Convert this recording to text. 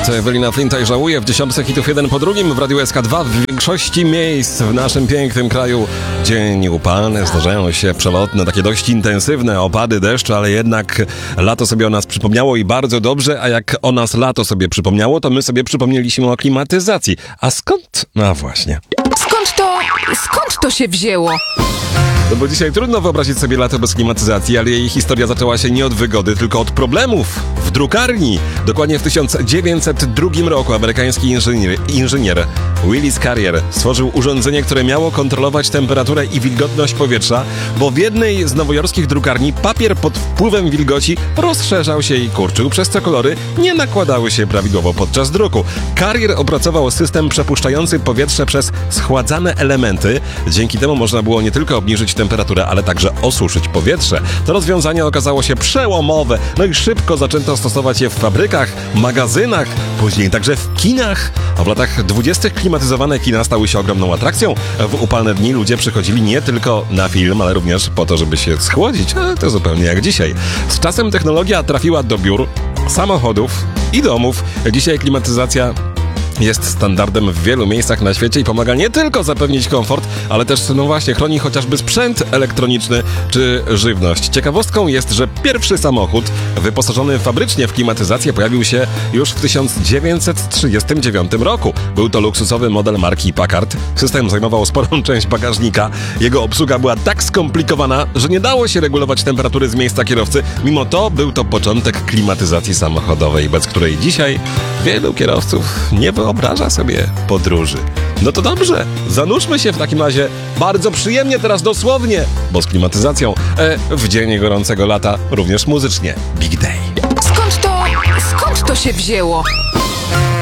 To Ewelina Flinta i Żałuje w 10 hitów jeden po drugim w Radiu SK2 w większości miejsc w naszym pięknym kraju. Dzień upalny, zdarzają się przelotne, takie dość intensywne opady deszczu, ale jednak lato sobie o nas przypomniało i bardzo dobrze, a jak o nas lato sobie przypomniało, to my sobie przypomnieliśmy o klimatyzacji. A skąd? No właśnie. Skąd to się wzięło? No bo dzisiaj trudno wyobrazić sobie lato bez klimatyzacji, ale jej historia zaczęła się nie od wygody, tylko od problemów w drukarni. Dokładnie w 1902 roku amerykański inżynier Willis Carrier stworzył urządzenie, które miało kontrolować temperaturę i wilgotność powietrza, bo w jednej z nowojorskich drukarni papier pod wpływem wilgoci rozszerzał się i kurczył, przez co kolory nie nakładały się prawidłowo podczas druku. Carrier opracował system przepuszczający powietrze przez schładzane elementy. Dzięki temu można było nie tylko obniżyć temperaturę, ale także osuszyć powietrze. To rozwiązanie okazało się przełomowe, no i szybko zaczęto stosować je w fabrykach, magazynach, później także w kinach. A w latach 20. klimatyzowane kina stały się ogromną atrakcją. W upalne dni ludzie przychodzili nie tylko na film, ale również po to, żeby się schłodzić. Ale to zupełnie jak dzisiaj. Z czasem technologia trafiła do biur, samochodów i domów. Dzisiaj klimatyzacja jest standardem w wielu miejscach na świecie i pomaga nie tylko zapewnić komfort, ale też, no właśnie, chroni chociażby sprzęt elektroniczny czy żywność. Ciekawostką jest, że pierwszy samochód wyposażony fabrycznie w klimatyzację pojawił się już w 1939 roku. Był to luksusowy model marki Packard. System zajmował sporą część bagażnika. Jego obsługa była tak skomplikowana, że nie dało się regulować temperatury z miejsca kierowcy. Mimo to był to początek klimatyzacji samochodowej, bez której dzisiaj wielu kierowców nie wyobraża sobie podróży. No to dobrze, zanurzmy się w takim razie bardzo przyjemnie teraz dosłownie, bo z klimatyzacją w dzień gorącego lata również muzycznie. Big Day. Skąd to się wzięło?